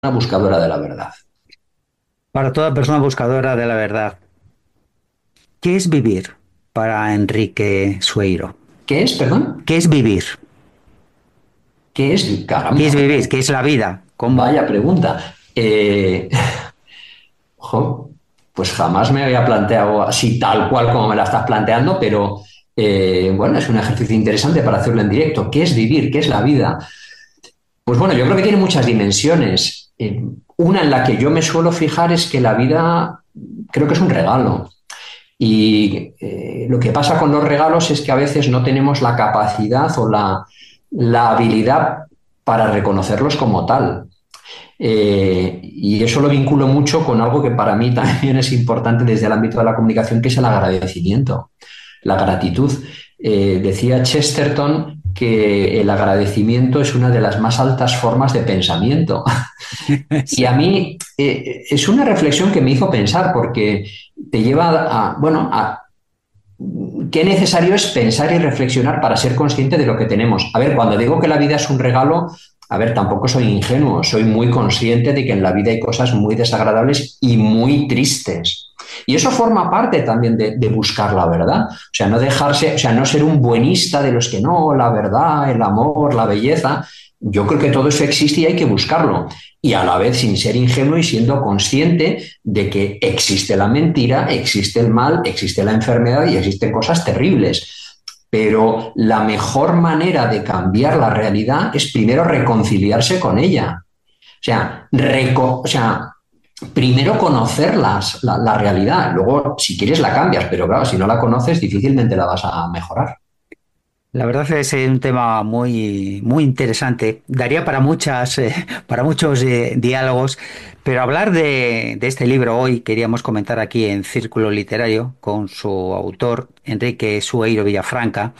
Una buscadora de la verdad. Para toda persona buscadora de la verdad, ¿qué es vivir para Enrique Sueiro? ¿Qué es, perdón? ¿Qué es vivir? ¿Qué es? ¿Qué es Caramba, vivir? ¿Qué es la vida? ¿Cómo? vaya pregunta. Jo, pues jamás me había planteado así tal cual como me la estás planteando, pero bueno, es un ejercicio interesante para hacerlo en directo. ¿Qué es vivir? ¿Qué es la vida? Pues bueno, yo creo que tiene muchas dimensiones. Una en la que yo me suelo fijar es que la vida creo que es un regalo. Y lo que pasa con los regalos es que a veces no tenemos la capacidad o la habilidad para reconocerlos como tal. Y eso lo vinculo mucho con algo que para mí también es importante desde el ámbito de la comunicación, que es el agradecimiento, la gratitud. Decía Chesterton que el agradecimiento es una de las más altas formas de pensamiento. Y a Sí. mí es una reflexión que me hizo pensar porque te lleva bueno, qué necesario es pensar y reflexionar para ser consciente de lo que tenemos. A ver, cuando digo que la vida es un regalo, a ver, tampoco soy ingenuo, soy muy consciente de que en la vida hay cosas muy desagradables y muy tristes. Y eso forma parte también de buscar la verdad. O sea, no dejarse, o sea, no ser un buenista de los que no, la verdad, el amor, la belleza. Yo creo que todo eso existe y hay que buscarlo. Y a la vez sin ser ingenuo y siendo consciente de que existe la mentira, existe el mal, existe la enfermedad y existen cosas terribles. Pero la mejor manera de cambiar la realidad es primero reconciliarse con ella. O sea primero conocer la realidad, luego si quieres la cambias, pero claro, si no la conoces difícilmente la vas a mejorar. La verdad es un tema muy interesante. Daría para para muchos diálogos, pero hablar de este libro hoy queríamos comentar aquí en Círculo Literario con su autor, Enrique Sueiro Villafranca.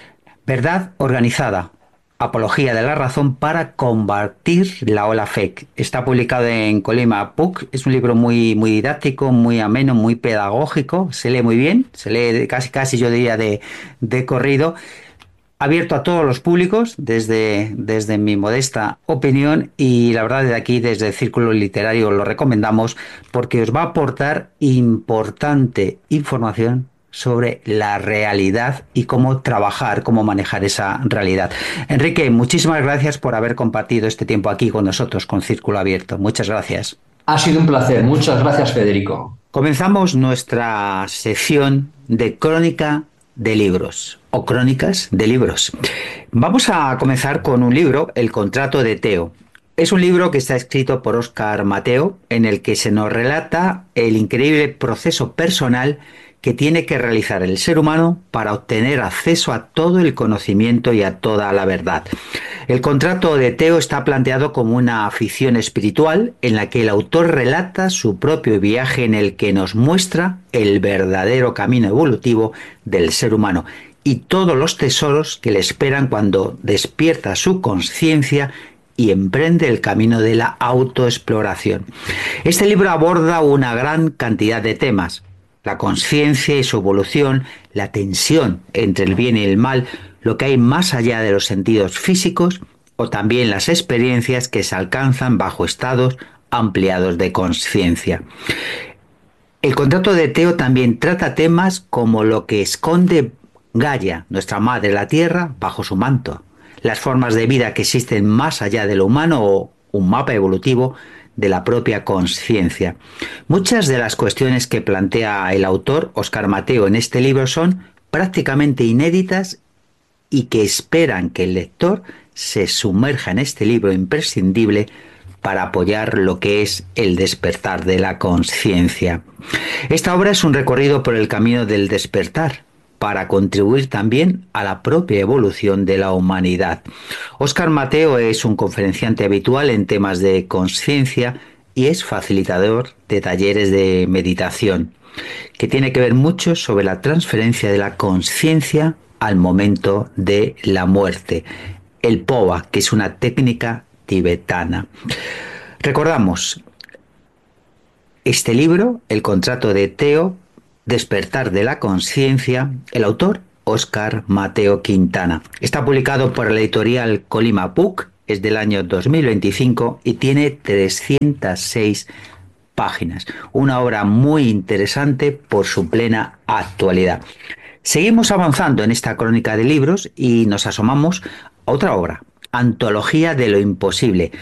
Verdad organizada. Apología de la razón para combatir la ola fake. Está publicado en Colima PUC. Es un libro muy didáctico, muy ameno, muy pedagógico. Se lee muy bien. Se lee casi yo diría de corrido. Abierto a todos los públicos, desde mi modesta opinión. Y la verdad, desde aquí, desde el Círculo Literario, lo recomendamos porque os va a aportar importante información sobre la realidad y cómo trabajar, cómo manejar esa realidad. Enrique, muchísimas gracias por haber compartido este tiempo aquí con nosotros, con Círculo Abierto. Muchas gracias. Ha sido un placer. Muchas gracias, Federico. Comenzamos nuestra sección de crónica de libros o crónicas de libros. Vamos a comenzar con un libro, El contrato de Teo. Es un libro que está escrito por Óscar Mateo, en el que se nos relata el increíble proceso personal que tiene que realizar el ser humano para obtener acceso a todo el conocimiento y a toda la verdad. El contrato de Teo está planteado como una afición espiritual en la que el autor relata su propio viaje en el que nos muestra el verdadero camino evolutivo del ser humano y todos los tesoros que le esperan cuando despierta su conciencia y emprende el camino de la autoexploración. Este libro aborda una gran cantidad de temas: la conciencia y su evolución, la tensión entre el bien y el mal, lo que hay más allá de los sentidos físicos o también las experiencias que se alcanzan bajo estados ampliados de conciencia. El contrato de Teo también trata temas como lo que esconde Gaia, nuestra madre la Tierra, bajo su manto, las formas de vida que existen más allá de lo humano o un mapa evolutivo de la propia conciencia. Muchas de las cuestiones que plantea el autor, Óscar Mateo, en este libro son prácticamente inéditas y que esperan que el lector se sumerja en este libro imprescindible para apoyar lo que es el despertar de la conciencia. Esta obra es un recorrido por el camino del despertar, para contribuir también a la propia evolución de la humanidad. Óscar Mateo es un conferenciante habitual en temas de conciencia y es facilitador de talleres de meditación, que tiene que ver mucho sobre la transferencia de la conciencia al momento de la muerte. El POA, que es una técnica tibetana. Recordamos, este libro, El contrato de Teo, Despertar de la conciencia, el autor, Óscar Mateo Quintana. Está publicado por la editorial Colima PUC es del año 2025 y tiene 306 páginas. Una obra muy interesante por su plena actualidad. Seguimos avanzando en esta crónica de libros y nos asomamos a otra obra, Antología de lo imposible.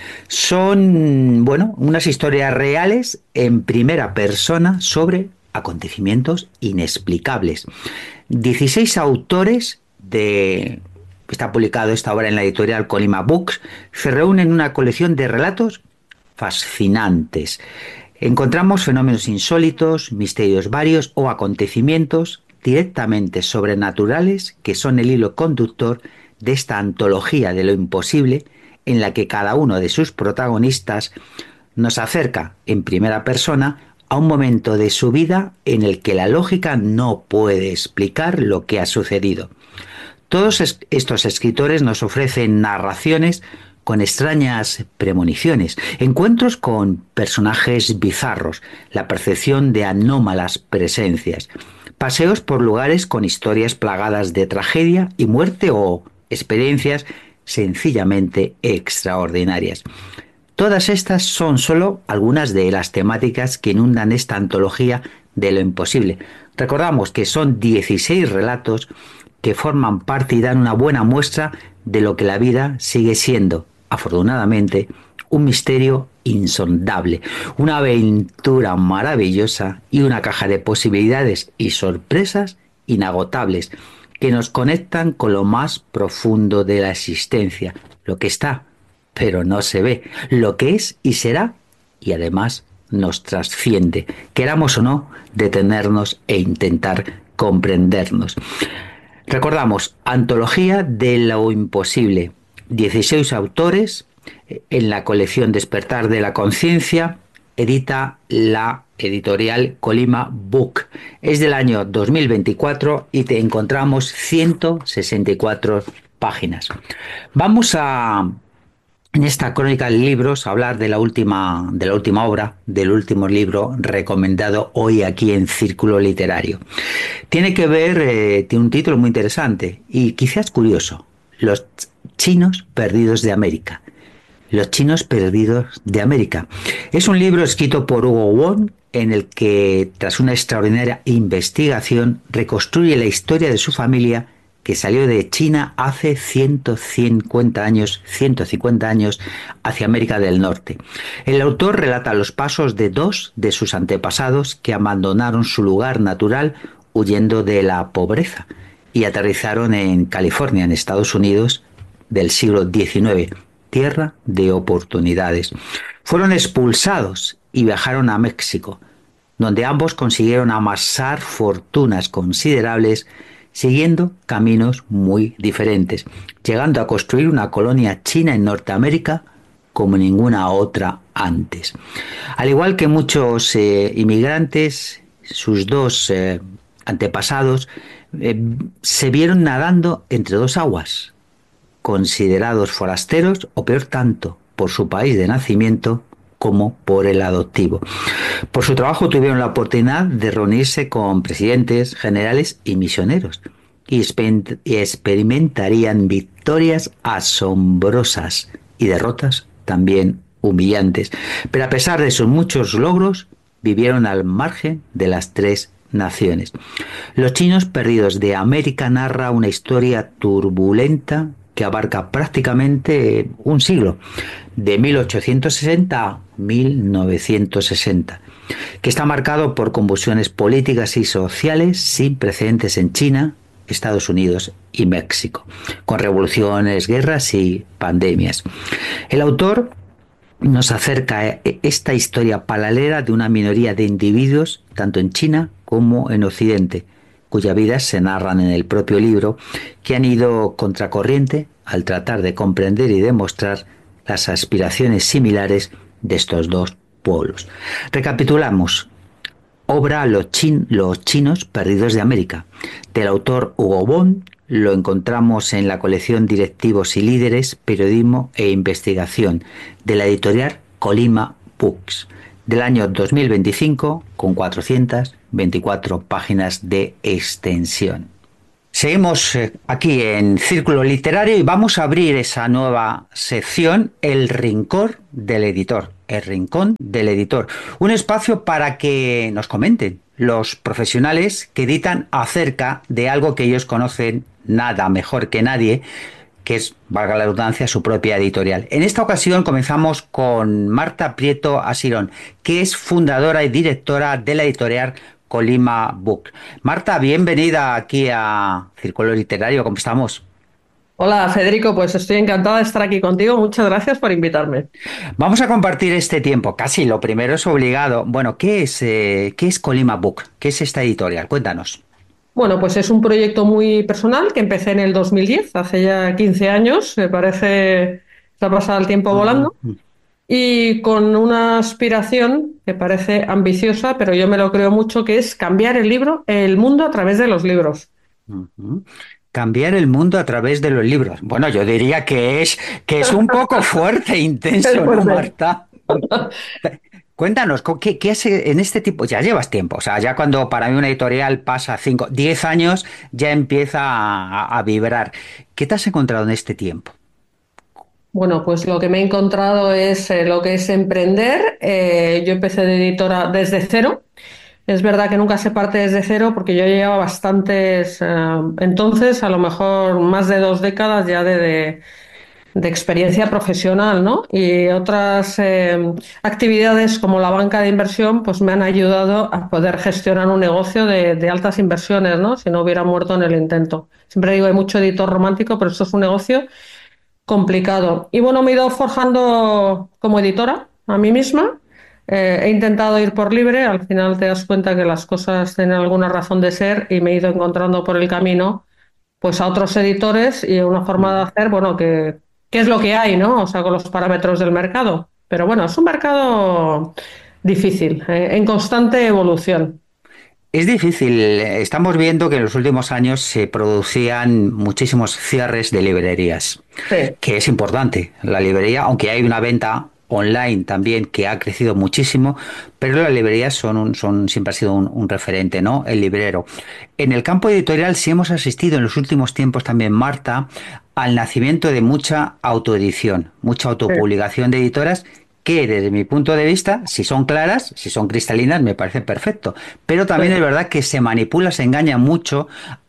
Son, bueno, unas historias reales en primera persona sobre acontecimientos inexplicables. 16 autores de... Está publicado esta obra en la editorial Colima Books. Se reúnen en una colección de relatos fascinantes. Encontramos fenómenos insólitos, misterios varios o acontecimientos directamente sobrenaturales que son el hilo conductor de esta antología de lo imposible en la que cada uno de sus protagonistas nos acerca en primera persona a un momento de su vida en el que la lógica no puede explicar lo que ha sucedido. Todos estos escritores nos ofrecen narraciones con extrañas premoniciones, encuentros con personajes bizarros, la percepción de anómalas presencias, paseos por lugares con historias plagadas de tragedia y muerte o experiencias sencillamente extraordinarias. Todas estas son solo algunas de las temáticas que inundan esta antología de lo imposible. Recordamos que son 16 relatos que forman parte y dan una buena muestra de lo que la vida sigue siendo, afortunadamente, un misterio insondable, una aventura maravillosa y una caja de posibilidades y sorpresas inagotables que nos conectan con lo más profundo de la existencia, lo que está, pero no se ve, lo que es y será, y además nos trasciende, queramos o no, detenernos e intentar comprendernos. Recordamos, Antología de lo imposible, 16 autores en la colección Despertar de la Conciencia, edita la editorial Colima Book. Es del año 2024 y te encontramos 164 páginas. Vamos a, en esta crónica de libros, a hablar de la última obra, del último libro recomendado hoy aquí en Círculo Literario. Tiene que ver, tiene un título muy interesante y quizás curioso: Los chinos perdidos de América. Los chinos perdidos de América. Es un libro escrito por Hugo Wong en el que, tras una extraordinaria investigación, reconstruye la historia de su familia que salió de China hace 150 años hacia América del Norte. El autor relata los pasos de dos de sus antepasados que abandonaron su lugar natural huyendo de la pobreza y aterrizaron en California, en Estados Unidos, del siglo XIX, tierra de oportunidades. Fueron expulsados y viajaron a México, donde ambos consiguieron amasar fortunas considerables siguiendo caminos muy diferentes, llegando a construir una colonia china en Norteamérica como ninguna otra antes. Al igual que muchos inmigrantes, sus dos antepasados se vieron nadando entre dos aguas, considerados forasteros o peor tanto por su país de nacimiento como por el adoptivo. Por su trabajo tuvieron la oportunidad de reunirse con presidentes, generales y misioneros y experimentarían victorias asombrosas y derrotas también humillantes. Pero a pesar de sus muchos logros, vivieron al margen de las tres naciones. Los chinos perdidos de América narra una historia turbulenta que abarca prácticamente un siglo, de 1860 a 1960, que está marcado por convulsiones políticas y sociales sin precedentes en China, Estados Unidos y México, con revoluciones, guerras y pandemias. El autor nos acerca a esta historia paralela de una minoría de individuos, tanto en China como en Occidente, cuyas vidas se narran en el propio libro, que han ido contracorriente al tratar de comprender y demostrar las aspiraciones similares de estos dos pueblos. Recapitulamos. Obra Los chinos perdidos de América, del autor Hugo Wong. Lo encontramos en la colección Directivos y Líderes, Periodismo e Investigación, de la editorial Colima Books, del año 2025, con 424 páginas de extensión. Seguimos aquí en Círculo Literario y vamos a abrir esa nueva sección, El Rincón del Editor. El Rincón del Editor. Un espacio para que nos comenten los profesionales que editan acerca de algo que ellos conocen nada mejor que nadie, que es, valga la redundancia, su propia editorial. En esta ocasión comenzamos con Marta Prieto Asirón, que es fundadora y directora de la editorial Colima Book. Marta, bienvenida aquí a Círculo Literario, ¿cómo estamos? Hola Federico, pues estoy encantada de estar aquí contigo. Muchas gracias por invitarme. Vamos a compartir este tiempo, casi lo primero es obligado. Bueno, qué es Colima Book? ¿Qué es esta editorial? Cuéntanos. Bueno, pues es un proyecto muy personal que empecé en el 2010, hace ya 15 años. Me parece que ha pasado el tiempo volando. Y con una aspiración que parece ambiciosa, pero yo me lo creo mucho, que es cambiar el mundo a través de los libros. Ujú. Cambiar el mundo a través de los libros. Bueno, yo diría que es un poco fuerte, e Es intenso, ¿no, fuerte. Marta? Cuéntanos, ¿qué hace en este tipo? Ya llevas tiempo, o sea, ya cuando para mí una editorial pasa 5, 10 años, ya empieza a vibrar. ¿Qué te has encontrado en este tiempo? Bueno, pues lo que me he encontrado es lo que es emprender. Yo empecé de editora desde cero. Es verdad que nunca se parte desde cero porque yo llevaba bastantes, entonces a lo mejor más de 2 décadas ya de experiencia profesional, ¿no? Y otras actividades como la banca de inversión pues me han ayudado a poder gestionar un negocio de altas inversiones, ¿no? Si no hubiera muerto en el intento. Siempre digo, hay mucho editor romántico, pero esto es un negocio complicado. Y bueno, me he ido forjando como editora a mí misma. He intentado ir por libre, al final te das cuenta que las cosas tienen alguna razón de ser y me he ido encontrando por el camino pues a otros editores y una forma de hacer, bueno, que es lo que hay, ¿no? O sea, con los parámetros del mercado. Pero bueno, es un mercado difícil, en constante evolución. Es difícil. Estamos viendo que en los últimos años se producían muchísimos cierres de librerías, Sí. que es importante. La librería, aunque hay una venta online también que ha crecido muchísimo, pero las librerías siempre ha sido un referente, ¿no? El librero. En el campo editorial sí hemos asistido en los últimos tiempos también, Marta, al nacimiento de mucha autoedición, mucha Sí. autopublicación de editoras que desde mi punto de vista, si son claras, si son cristalinas, me parece perfecto. Pero también es Sí. verdad que se manipula, se engaña mucho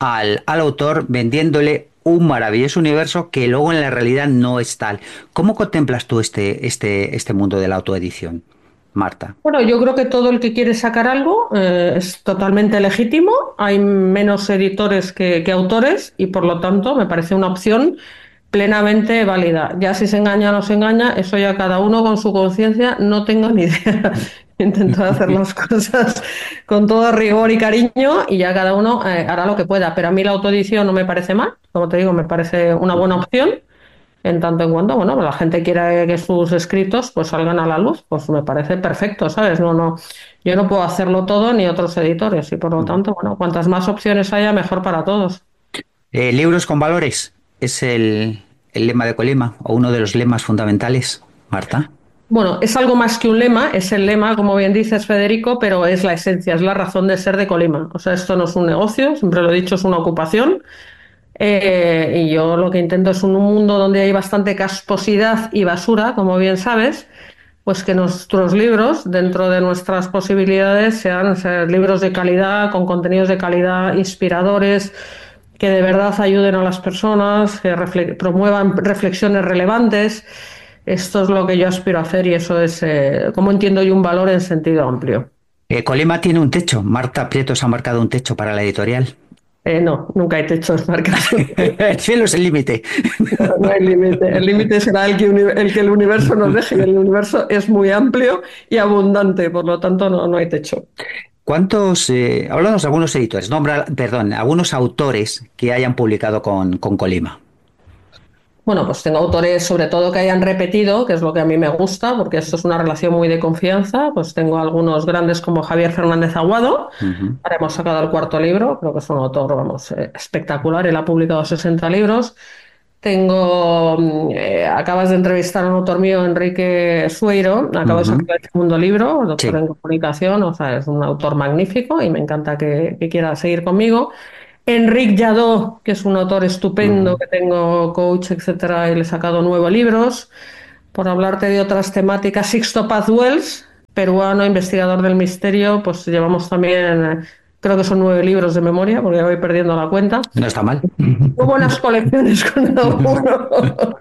al autor vendiéndole un maravilloso universo que luego en la realidad no es tal. ¿Cómo contemplas tú este mundo de la autoedición, Marta? Bueno, yo creo que todo el que quiere sacar algo es totalmente legítimo. Hay menos editores que autores y por lo tanto me parece una opción plenamente válida. Ya si se engaña o no se engaña, eso ya cada uno con su conciencia, no tengo ni idea. Intento hacer las cosas con todo rigor y cariño y ya cada uno hará lo que pueda. Pero a mí la autoedición no me parece mal, como te digo, me parece una buena opción. En tanto en cuanto, bueno, la gente quiera que sus escritos pues salgan a la luz, pues me parece perfecto, ¿sabes? No, yo no puedo hacerlo todo ni otros editores y por lo tanto, bueno, cuantas más opciones haya, mejor para todos. Libros con valores es el lema de Colima o uno de los lemas fundamentales, Marta. Bueno, es algo más que un lema, es el lema, como bien dices, Federico, pero es la esencia, es la razón de ser de Colima. O sea, esto no es un negocio, siempre lo he dicho, es una ocupación. Y yo lo que intento es un mundo donde hay bastante casposidad y basura, como bien sabes, pues que nuestros libros, dentro de nuestras posibilidades, sean libros de calidad, con contenidos de calidad, inspiradores, que de verdad ayuden a las personas, que promuevan reflexiones relevantes. Esto es lo que yo aspiro a hacer y eso es, como entiendo yo, un valor en sentido amplio. Colima tiene un techo. Marta Prieto se ha marcado un techo para la editorial. No, nunca hay techos marcados. El cielo es el límite. No, no hay límite. El límite será el que el universo nos deje y el universo es muy amplio y abundante, por lo tanto no hay techo. Háblanos de algunos editores, nombra, perdón, algunos autores que hayan publicado con Colima. Bueno, pues tengo autores sobre todo que hayan repetido, que es lo que a mí me gusta, porque esto es una relación muy de confianza. Pues tengo algunos grandes como Javier Fernández Aguado. Ujú. Ahora hemos sacado el cuarto libro, creo que es un autor, vamos, espectacular. Él ha publicado 60 libros. Acabas de entrevistar a un autor mío, Enrique Sueiro, acabo de Ujú. sacar el segundo libro, doctor Sí. en comunicación, o sea, es un autor magnífico y me encanta que quiera seguir conmigo. Enric Jadot, que es un autor estupendo, Ujú. que tengo coach, etcétera, y le he sacado 9 libros. Por hablarte de otras temáticas, Sixto Paz Wells, peruano, investigador del misterio, pues llevamos también, creo que son 9 libros de memoria, porque ya voy perdiendo la cuenta. No está mal. Muy buenas colecciones con cada uno.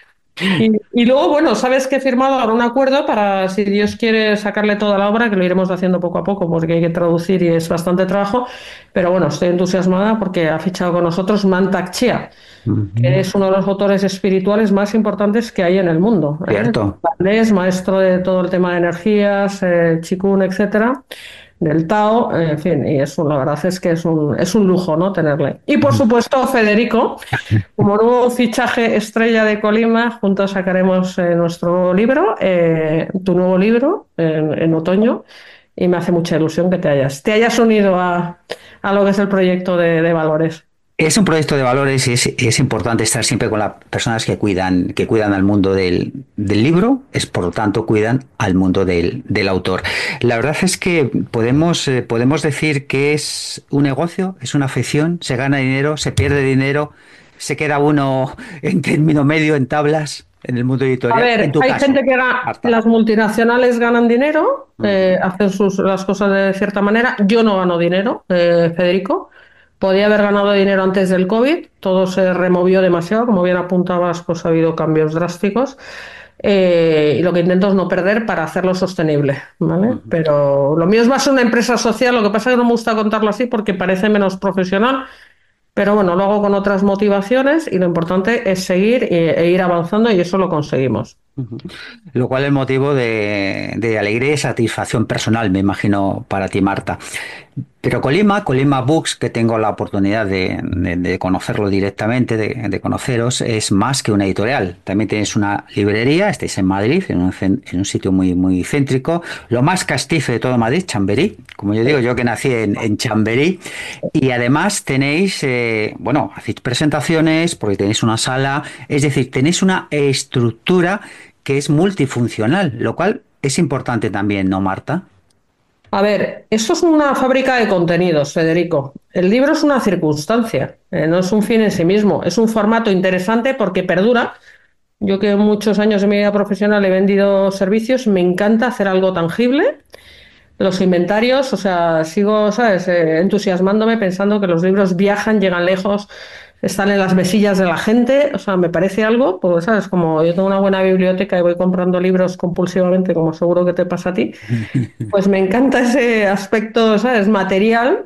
Y luego, bueno, sabes que he firmado ahora un acuerdo para, si Dios quiere, sacarle toda la obra, que lo iremos haciendo poco a poco, porque hay que traducir y es bastante trabajo. Pero bueno, estoy entusiasmada porque ha fichado con nosotros Mantak Chia, que Ujú. es uno de los autores espirituales más importantes que hay en el mundo, ¿eh? Cierto. Es maestro de todo el tema de energías, Qigong, etcétera, del Tao, en fin, y eso, la verdad es que es un lujo, ¿no? Tenerle. Y por supuesto, Federico, como nuevo fichaje estrella de Colima, juntos sacaremos nuestro nuevo libro, tu nuevo libro, en otoño, y me hace mucha ilusión que te hayas unido a lo que es el proyecto de valores. Es un proyecto de valores y es importante estar siempre con las personas que cuidan al mundo del libro, es por lo tanto cuidan al mundo del autor. La verdad es que podemos decir que es un negocio, es una afición, se gana dinero, se pierde dinero, se queda uno en término medio en tablas en el mundo A editorial. En ver, tu hay caso, gente que Marta. las multinacionales ganan dinero, Ujú. hacen las cosas de cierta manera. Yo no gano dinero, Federico. Podía haber ganado dinero antes del COVID, todo se removió demasiado, como bien apuntabas, pues ha habido cambios drásticos. Y lo que intento es no perder para hacerlo sostenible, ¿vale? Ujú. Pero lo mío es más una empresa social, lo que pasa es que no me gusta contarlo así porque parece menos profesional, pero bueno, lo hago con otras motivaciones y lo importante es seguir e ir avanzando y eso lo conseguimos. Ujú. Lo cual es motivo de alegría y satisfacción personal, me imagino, para ti, Marta. Pero Colima Books, que tengo la oportunidad de conocerlo directamente, de conoceros, es más que una editorial. También tenéis una librería, estáis en Madrid, en un sitio muy céntrico, lo más castizo de todo Madrid, Chamberí, como yo digo, yo que nací en Chamberí. Y además tenéis, bueno, hacéis presentaciones porque tenéis una sala, es decir, tenéis una estructura que es multifuncional, lo cual es importante también, ¿no, Marta? A ver, esto es una fábrica de contenidos, Federico. El libro es una circunstancia, no es un fin en sí mismo. Es un formato interesante porque perdura. Yo que muchos años de mi vida profesional he vendido servicios, me encanta hacer algo tangible. Los inventarios, o sea, sigo, ¿sabes? Entusiasmándome pensando que los libros viajan, llegan lejos, están en las mesillas de la gente. O sea, me parece algo, pues, ¿sabes? Como yo tengo una buena biblioteca y voy comprando libros compulsivamente, como seguro que te pasa a ti, pues me encanta ese aspecto, ¿sabes? Material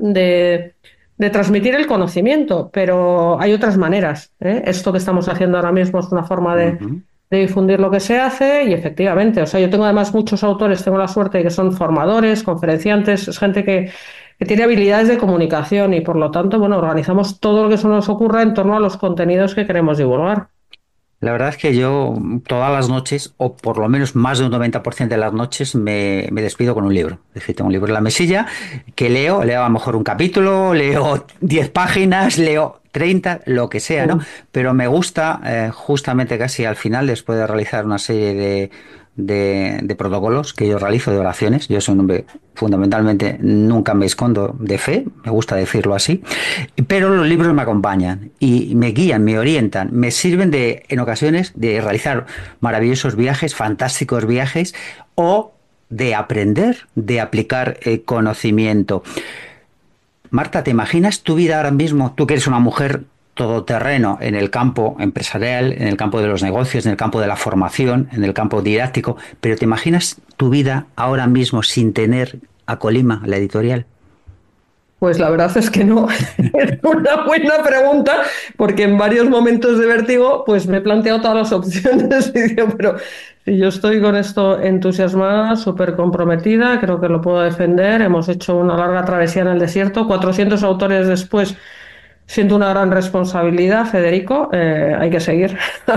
de transmitir el conocimiento, pero hay otras maneras, ¿eh? Esto que estamos haciendo ahora mismo es una forma Ujú. de difundir lo que se hace y efectivamente, o sea, yo tengo además muchos autores, tengo la suerte de que son formadores, conferenciantes, es gente que tiene habilidades de comunicación y por lo tanto, bueno, organizamos todo lo que se nos ocurra en torno a los contenidos que queremos divulgar. La verdad es que yo todas las noches, o por lo menos más de un 90% de las noches, me despido con un libro. Es decir, tengo un libro en la mesilla que leo a lo mejor un capítulo, leo 10 páginas, leo 30 lo que sea, ¿no? Pero me gusta justamente casi al final, después de realizar una serie de protocolos que yo realizo, de oraciones. Yo soy un hombre, fundamentalmente, nunca me escondo de fe, me gusta decirlo así, pero los libros me acompañan y me guían, me orientan, me sirven en ocasiones de realizar maravillosos viajes, fantásticos viajes o de aprender, de aplicar conocimiento. Marta, ¿te imaginas tu vida ahora mismo? Tú que eres una mujer todoterreno en el campo empresarial, en el campo de los negocios, en el campo de la formación, en el campo didáctico, pero ¿te imaginas tu vida ahora mismo sin tener a Colima, la editorial? Pues la verdad es que no. Es una buena pregunta, porque en varios momentos de vértigo, pues me he planteado todas las opciones y digo, pero si yo estoy con esto entusiasmada, súper comprometida, creo que lo puedo defender. Hemos hecho una larga travesía en el desierto, 400 autores después, siento una gran responsabilidad, Federico. Hay que seguir.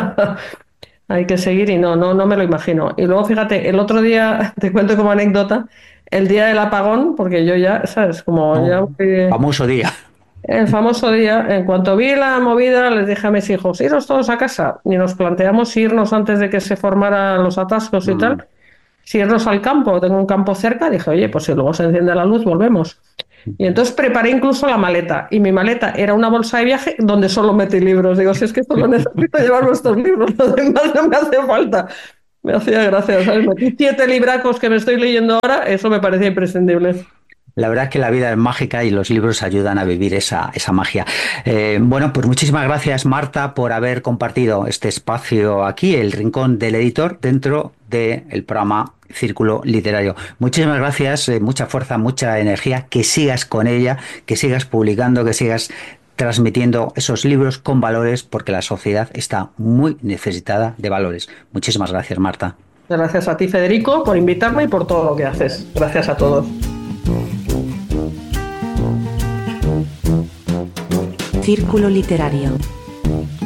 Hay que seguir y no me lo imagino. Y luego, fíjate, el otro día, te cuento como anécdota, el día del apagón, porque yo ya, ¿sabes? Como ya No, famoso día. el famoso día, en cuanto vi la movida, les dije a mis hijos, iros todos a casa. Y nos planteamos irnos antes de que se formaran los atascos y tal, Mm. si irnos al campo, tengo un campo cerca, dije, oye, pues si luego se enciende la luz, volvemos. Y entonces preparé incluso la maleta. Y mi maleta era una bolsa de viaje donde solo metí libros. Digo, si es que solo necesito llevar vuestros libros, lo demás no me hace falta. Me hacía gracia, ¿sabes? Metí 7 libracos que me estoy leyendo ahora, eso me parecía imprescindible. La verdad es que la vida es mágica y los libros ayudan a vivir esa magia. Bueno, pues muchísimas gracias, Marta, por haber compartido este espacio aquí, el Rincón del Editor, dentro del programa Círculo Literario. Muchísimas gracias, mucha fuerza, mucha energía, que sigas con ella, que sigas publicando, que sigas transmitiendo esos libros con valores, porque la sociedad está muy necesitada de valores. Muchísimas gracias, Marta. Gracias a ti, Federico, por invitarme y por todo lo que haces. Gracias a todos. Círculo Literario.